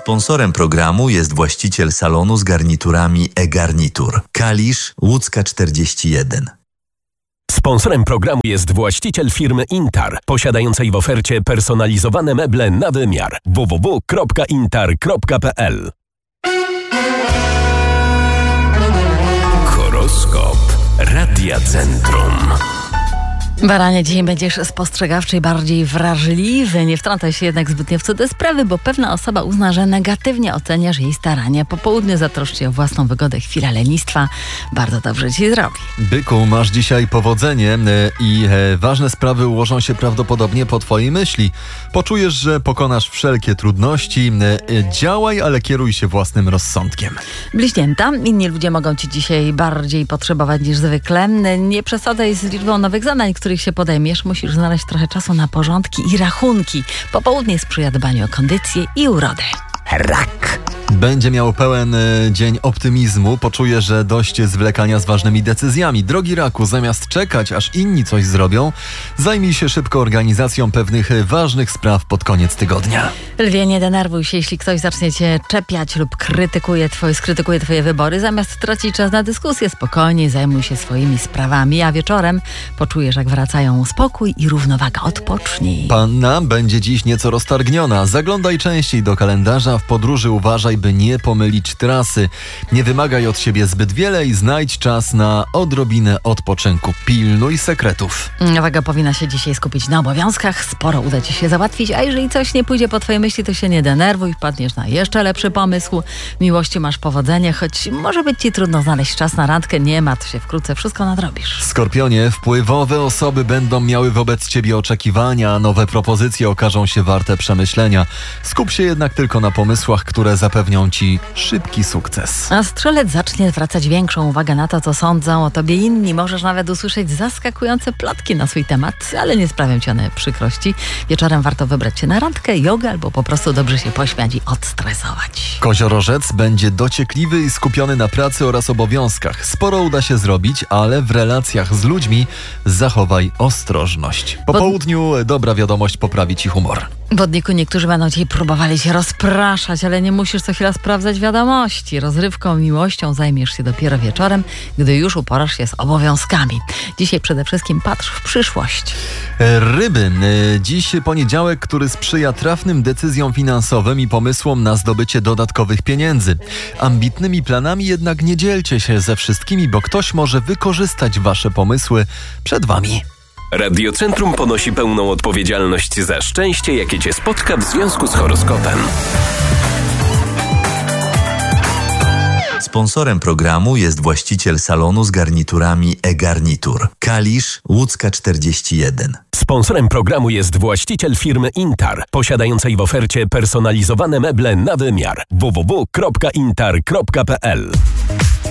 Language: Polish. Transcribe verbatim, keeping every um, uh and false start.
Sponsorem programu jest właściciel salonu z garniturami e-Garnitur. Kalisz, Łódzka czterdzieści jeden. Sponsorem programu jest właściciel firmy Intar, posiadającej w ofercie personalizowane meble na wymiar. w w w kropka intar kropka p l. Horoskop Radia Centrum. Baranie, dzisiaj będziesz spostrzegawczy i bardziej wrażliwy. Nie wtrącaj się jednak zbytnio w cude sprawy, bo pewna osoba uzna, że negatywnie oceniasz jej starania. Po południu zatroszcz się o własną wygodę. Chwila lenistwa bardzo dobrze ci zrobi. Byku, masz dzisiaj powodzenie i ważne sprawy ułożą się prawdopodobnie po twojej myśli. Poczujesz, że pokonasz wszelkie trudności. Działaj, ale kieruj się własnym rozsądkiem. Bliźnięta, inni ludzie mogą ci dzisiaj bardziej potrzebować niż zwykle. Nie przesadzaj z liczbą nowych zadań, których się podejmiesz. Musisz znaleźć trochę czasu na porządki i rachunki. Popołudnie sprzyja dbaniu o kondycję i urodę. Rak. Będzie miał pełen y, dzień optymizmu. Poczuje, że dość zwlekania z ważnymi decyzjami. Drogi Raku, zamiast czekać, aż inni coś zrobią, zajmij się szybko organizacją pewnych y, ważnych spraw pod koniec tygodnia. Lwie, nie denerwuj się, jeśli ktoś zacznie cię czepiać lub krytykuje twoje, skrytykuje twoje wybory. Zamiast tracić czas na dyskusję, spokojnie zajmuj się swoimi sprawami, a wieczorem poczujesz, jak wracają spokój i równowaga. Odpocznij. Panna będzie dziś nieco roztargniona. Zaglądaj częściej do kalendarza. W podróży uważaj, by nie pomylić trasy. Nie wymagaj od siebie zbyt wiele i znajdź czas na odrobinę odpoczynku. Pilnuj sekretów. Waga powinna się dzisiaj skupić na obowiązkach. Sporo uda ci się załatwić, a jeżeli coś nie pójdzie po twojej myśli, to się nie denerwuj. Wpadniesz na jeszcze lepszy pomysł. W miłości masz powodzenie, choć może być ci trudno znaleźć czas na randkę. Nie martw się, wkrótce wszystko nadrobisz. Skorpionie, wpływowe osoby będą miały wobec ciebie oczekiwania, a nowe propozycje okażą się warte przemyślenia. Skup się jednak tylko na pomysłach, które zapewnią ci szybki sukces. A strzelec zacznie zwracać większą uwagę na to, co sądzą o tobie inni. Możesz nawet usłyszeć zaskakujące plotki na swój temat, ale nie sprawią ci one przykrości. Wieczorem warto wybrać się na randkę, jogę albo po prostu dobrze się pośmiać i odstresować. Koziorożec będzie dociekliwy i skupiony na pracy oraz obowiązkach. Sporo uda się zrobić, ale w relacjach z ludźmi zachowaj ostrożność. Po Bo... południu dobra wiadomość poprawi ci humor. W Wodniku niektórzy będą dzisiaj próbowali się rozpraszać, ale nie musisz co chwila sprawdzać wiadomości. Rozrywką, miłością zajmiesz się dopiero wieczorem, gdy już uporasz się z obowiązkami. Dzisiaj przede wszystkim patrz w przyszłość. Ryby. Dziś poniedziałek, który sprzyja trafnym decyzjom finansowym i pomysłom na zdobycie dodatkowych pieniędzy. Ambitnymi planami jednak nie dzielcie się ze wszystkimi, bo ktoś może wykorzystać wasze pomysły przed wami. Radio Centrum ponosi pełną odpowiedzialność za szczęście, jakie cię spotka w związku z horoskopem. Sponsorem programu jest właściciel salonu z garniturami e-Garnitur. Kalisz, Łódzka czterdzieści jeden. Sponsorem programu jest właściciel firmy Intar, posiadającej w ofercie personalizowane meble na wymiar. w w w kropka intar kropka p l.